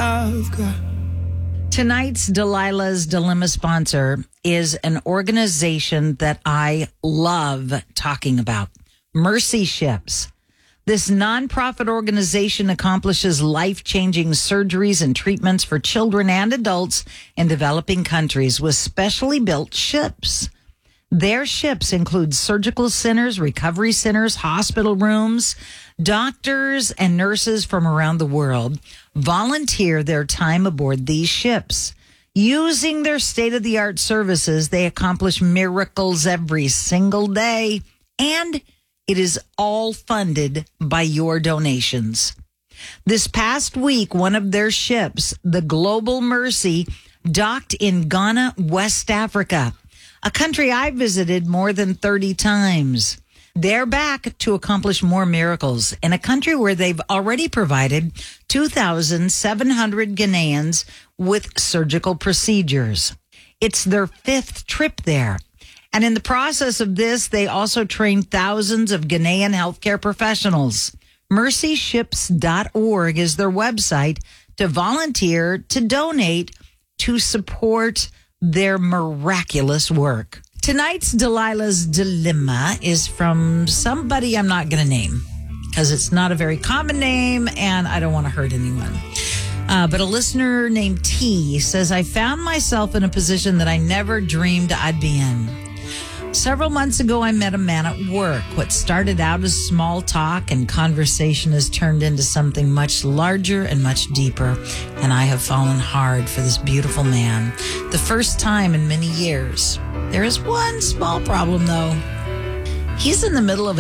I've got. Tonight's Delilah's Dilemma sponsor is an organization that I love talking about, Mercy Ships. This nonprofit organization accomplishes life-changing surgeries and treatments for children and adults in developing countries with specially built ships. Their ships include surgical centers, recovery centers, hospital rooms. Doctors and nurses from around the world volunteer their time aboard these ships. Using their state-of-the-art services, they accomplish miracles every single day, and it is all funded by your donations. This past week, one of their ships, the Global Mercy, docked in Ghana, West Africa, a country I visited more than 30 times. They're back to accomplish more miracles in a country where they've already provided 2,700 Ghanaians with surgical procedures. It's their 5th trip there. And in the process of this, they also trained thousands of Ghanaian healthcare professionals. MercyShips.org is their website to volunteer, to donate, to support their miraculous work. Tonight's Delilah's Dilemma is from somebody I'm not going to name because it's not a very common name and I don't want to hurt anyone. But a listener named T says, I found myself in a position that I never dreamed I'd be in. Several months ago, I met a man at work. What started out as small talk and conversation has turned into something much larger and much deeper. And I have fallen hard for this beautiful man. The first time in many years. There is one small problem, though. He's in the middle of